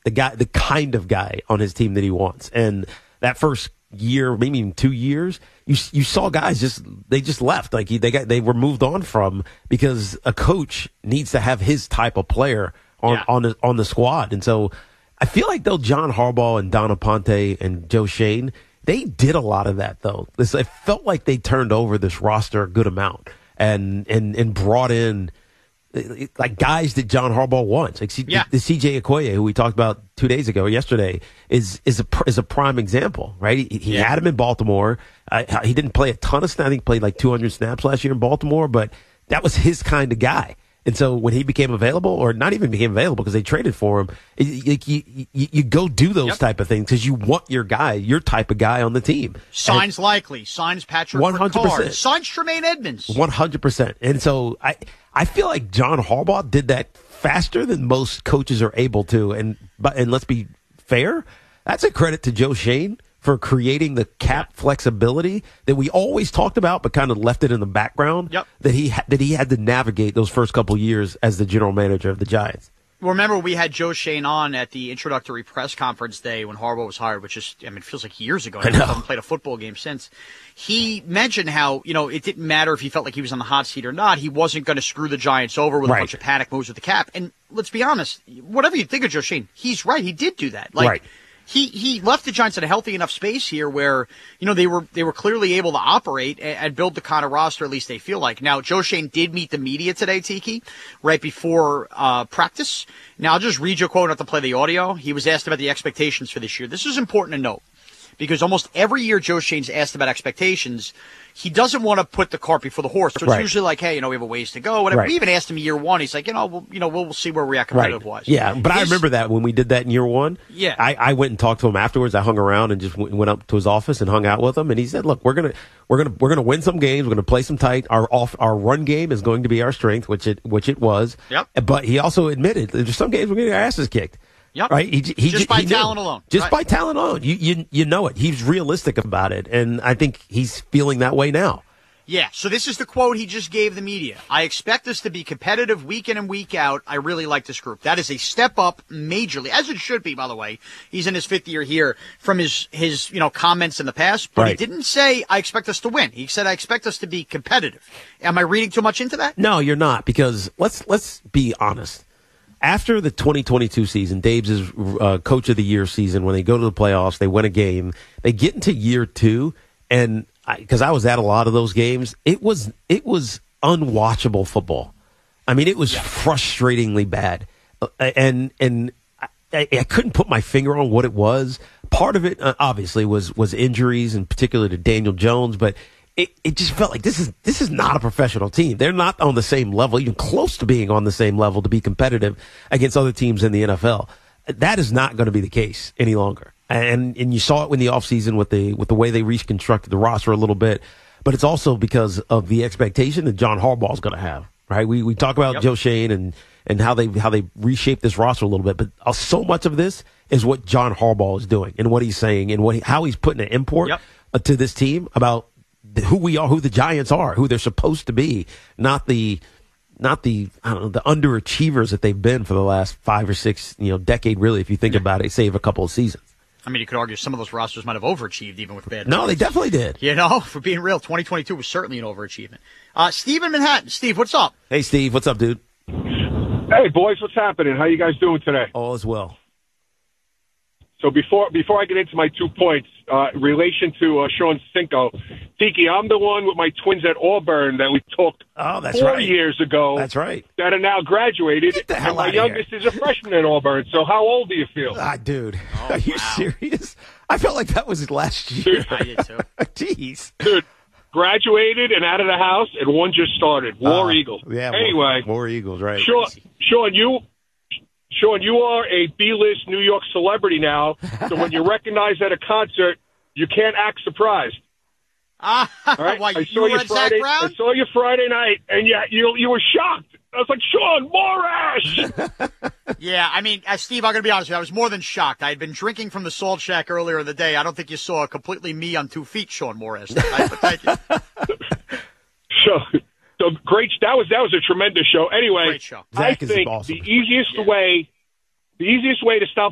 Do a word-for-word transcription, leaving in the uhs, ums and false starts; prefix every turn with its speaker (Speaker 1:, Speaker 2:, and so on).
Speaker 1: the guy, the kind of guy on his team that he wants. And that first year, maybe even two years, you you saw guys just they just left. Like he, they got they were moved on from because a coach needs to have his type of player on
Speaker 2: yeah.
Speaker 1: on the on the squad. And so I feel like though John Harbaugh and Don Aponte and Joe Schoen, they did a lot of that though. This it felt like they turned over this roster a good amount and and and brought in like guys that John Harbaugh wants. Like C-
Speaker 2: yeah.
Speaker 1: the C J Okoye, who we talked about two days ago or yesterday, is is a is a prime example, right? He, he
Speaker 2: yeah.
Speaker 1: had him in Baltimore. Uh, he didn't play a ton of snaps. I think he played like two hundred snaps last year in Baltimore, but that was his kind of guy. And so when he became available, or not even became available because they traded for him, it, you, you, you go do those
Speaker 2: yep.
Speaker 1: type of things because you want your guy, your type of guy on the team.
Speaker 2: Signs and likely, signs Patrick
Speaker 1: one hundred percent.
Speaker 2: Ricard, signs Tremaine Edmonds.
Speaker 1: one hundred percent. And so I I feel like John Harbaugh did that faster than most coaches are able to. And but and let's be fair, that's a credit to Joe Schoen for creating the cap flexibility that we always talked about, but kind of left it in the background.
Speaker 2: Yep.
Speaker 1: That he ha- that he had to navigate those first couple years as the general manager of the Giants.
Speaker 2: Remember, we had Joe Schoen on at the introductory press conference day when Harbaugh was hired, which is, I mean, it feels like years ago. I haven't played a football game since. He mentioned how, you know, it didn't matter if he felt like he was on the hot seat or not. He wasn't going to screw the Giants over with
Speaker 1: right.
Speaker 2: a bunch of panic moves with the cap. And let's be honest, whatever you think of Joe Schoen, he's right. He did do that. Like,
Speaker 1: right.
Speaker 2: He he left the Giants in a healthy enough space here where, you know, they were they were clearly able to operate and, and build the kind of roster, at least they feel like. Now, Joe Schoen did meet the media today, Tiki, right before uh, practice. Now, I'll just read you a quote, not to play the audio. He was asked about the expectations for this year. This is important to note because almost every year Joe Schoen's asked about expectations, he doesn't want to put the cart before the horse. So it's
Speaker 1: right.
Speaker 2: usually like, hey, you know, we have a ways to go. Whatever.
Speaker 1: Right.
Speaker 2: We even asked him year one. He's like, you know, we'll, you know, we'll, we'll see where we're at competitive-wise.
Speaker 1: Right. Yeah, but His, I remember that when we did that in year one.
Speaker 2: Yeah.
Speaker 1: I, I went and talked to him afterwards. I hung around and just went, went up to his office and hung out with him. And he said, "Look, we're gonna we're gonna we're gonna win some games. We're gonna play some tight. Our off our run game is going to be our strength, which it which it was.
Speaker 2: Yep.
Speaker 1: But he also admitted there's some games we're getting our asses kicked.
Speaker 2: Yep.
Speaker 1: Right. He, he,
Speaker 2: just by
Speaker 1: he
Speaker 2: talent
Speaker 1: knew.
Speaker 2: alone.
Speaker 1: Just
Speaker 2: right.
Speaker 1: by talent alone. You you you know it. He's realistic about it, and I think he's feeling that way now.
Speaker 2: Yeah, so this is the quote he just gave the media. I expect us to be competitive week in and week out. I really like this group. That is a step up majorly, as it should be, by the way. He's in his fifth year here from his, his you know, comments in the past. But
Speaker 1: right.
Speaker 2: he didn't say, I expect us to win. He said, I expect us to be competitive. Am I reading too much into that?
Speaker 1: No, you're not, because let's let's be honest. After the twenty twenty-two season, Dave's uh, Coach of the Year season, when they go to the playoffs, they win a game. They get into year two, and because I, I was at a lot of those games, it was it was unwatchable football. I mean, it was yeah. frustratingly bad, uh, and and I, I couldn't put my finger on what it was. Part of it, uh, obviously, was was injuries, in particular to Daniel Jones, but it, it just felt like this is this is not a professional team. They're not on the same level, even close to being on the same level to be competitive against other teams in the N F L. That is not going to be the case any longer. And and you saw it in the offseason with the with the way they reconstructed the roster a little bit, but it's also because of the expectation that John Harbaugh is going to have. Right? We we talk about yep. Joe Schoen and and how they how they reshaped this roster a little bit, but uh, so much of this is what John Harbaugh is doing and what he's saying and what he, how he's putting an import
Speaker 2: yep.
Speaker 1: uh, to this team about the, who we are, who the Giants are, who they're supposed to be, not the. Not the I don't know the underachievers that they've been for the last five or six you know decade really if you think yeah. about it, save a couple of seasons.
Speaker 2: I mean, you could argue some of those rosters might have overachieved even with bad.
Speaker 1: No,
Speaker 2: teams.
Speaker 1: They definitely did.
Speaker 2: You know, for being real, twenty twenty-two was certainly an overachievement. Uh, Steve in Manhattan. Steve, what's up?
Speaker 1: Hey, Steve, what's up, dude?
Speaker 3: Hey, boys, what's happening? How you guys doing today?
Speaker 1: All is well.
Speaker 3: So before before I get into my two points, uh, in relation to uh, Sean Cinco, Tiki, I'm the one with my twins at Auburn that we talked
Speaker 1: oh, that's
Speaker 3: four
Speaker 1: right.
Speaker 3: years ago.
Speaker 1: That's right.
Speaker 3: That are now graduated.
Speaker 1: Get the hell
Speaker 3: and my
Speaker 1: out of
Speaker 3: youngest
Speaker 1: here.
Speaker 3: is a freshman at Auburn. So how old do you feel?
Speaker 1: Ah, dude,
Speaker 2: oh,
Speaker 1: are you
Speaker 2: wow.
Speaker 1: serious? I felt like that was last year.
Speaker 3: Dude,
Speaker 2: I did too.
Speaker 1: Jeez.
Speaker 3: Dude, graduated and out of the house, and one just started. War
Speaker 1: uh,
Speaker 3: Eagle.
Speaker 1: Yeah.
Speaker 3: Anyway,
Speaker 1: War, War Eagles, right?
Speaker 3: Sean, Sean, you. Sean, you are a B-list New York celebrity now, so when you recognize at a concert, you can't act surprised.
Speaker 2: Ah,
Speaker 3: All right?
Speaker 2: why,
Speaker 3: I
Speaker 2: you
Speaker 3: saw you
Speaker 2: were
Speaker 3: Friday.
Speaker 2: Zach Brown?
Speaker 3: I saw you Friday night, and you you you were shocked. I was like, Sean, more ash.
Speaker 2: Yeah, I mean, uh, Steve, I'm going to be honest with you. I was more than shocked. I had been drinking from the Salt Shack earlier in the day. I don't think you saw a completely me on two feet, Sean Morris. But thank you.
Speaker 3: So, so great. That was that was a tremendous show. Anyway,
Speaker 2: Great show.
Speaker 3: I
Speaker 1: Zach is
Speaker 3: think
Speaker 1: awesome.
Speaker 3: the easiest
Speaker 2: Yeah.
Speaker 3: way, the easiest way to stop